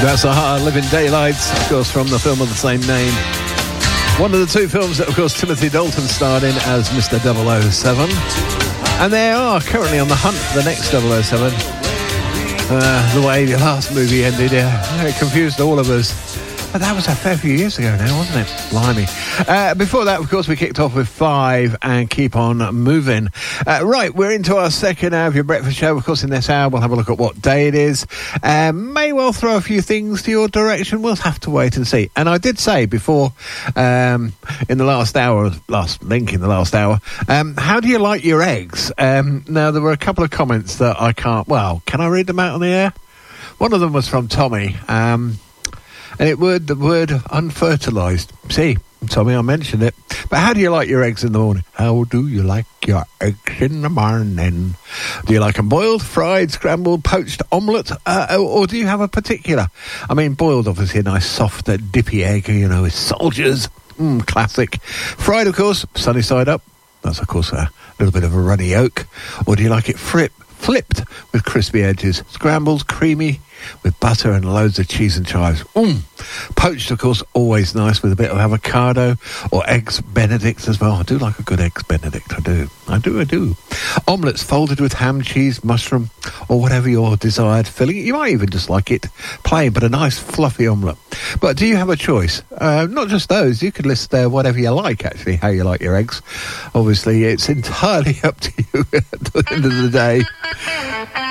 That's Living Daylights, of course, from the film of the same name. One of the two films that, of course, Timothy Dalton starred in as Mr. 007. And they are currently on the hunt for the next 007. The way the last movie ended, it confused all of us. But that was a fair few years ago now, wasn't it? Blimey. Before that, of course, we kicked off with 5 and Keep On Moving. Right, we're into our second hour of your breakfast show. Of course, in this hour, we'll have a look at what day it is. May well throw a few things to your direction. We'll have to wait and see. And I did say before, in the last hour, last link in the last hour, how do you like your eggs? Now, there were a couple of comments that I can't... Well, can I read them out on the air? One of them was from Tommy. And the word unfertilised. See, Tommy, I mentioned it. But how do you like your eggs in the morning? How do you like your eggs in the morning? Do you like them boiled, fried, scrambled, poached, omelette? Or do you have a particular? I mean, boiled, obviously, a nice soft, dippy egg, with soldiers. Classic. Fried, of course, sunny side up. That's, of course, a little bit of a runny yolk. Or do you like it flipped with crispy edges? Scrambled, creamy, with butter and loads of cheese and chives. Poached, of course, always nice with a bit of avocado or eggs Benedict as well. I do like a good eggs Benedict, I do. Omelettes folded with ham, cheese, mushroom, or whatever your desired filling. You might even just like it plain, but a nice fluffy omelette. But do you have a choice? Not just those. You could list whatever you like, actually, how you like your eggs. Obviously, it's entirely up to you at the end of the day.